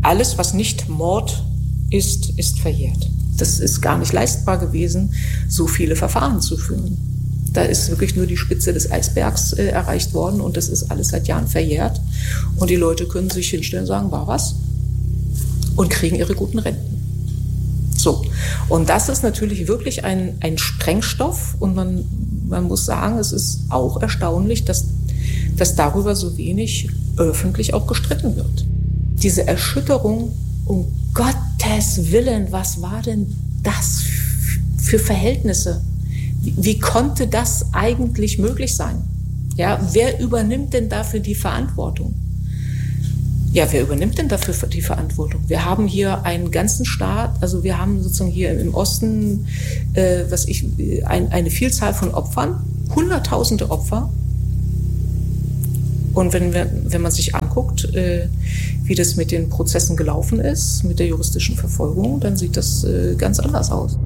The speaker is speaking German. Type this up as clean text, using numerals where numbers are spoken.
alles, was nicht Mord ist, ist verjährt. Das ist gar nicht leistbar gewesen, so viele Verfahren zu führen. Da ist wirklich nur die Spitze des Eisbergs erreicht worden und das ist alles seit Jahren verjährt. Und die Leute können sich hinstellen und sagen, war was? Und kriegen ihre guten Renten. So. Und das ist natürlich wirklich ein Sprengstoff und man muss sagen, es ist auch erstaunlich, dass darüber so wenig öffentlich auch gestritten wird. Diese Erschütterung, um Gottes Willen, was war denn das für Verhältnisse? Wie konnte das eigentlich möglich sein? Ja, wer übernimmt denn dafür die Verantwortung? Ja, wer übernimmt denn dafür die Verantwortung? Wir haben hier einen ganzen Staat, also wir haben sozusagen hier im Osten eine Vielzahl von Opfern, Hunderttausende Opfer. Und wenn man sich anguckt, wie das mit den Prozessen gelaufen ist, mit der juristischen Verfolgung, dann sieht das ganz anders aus.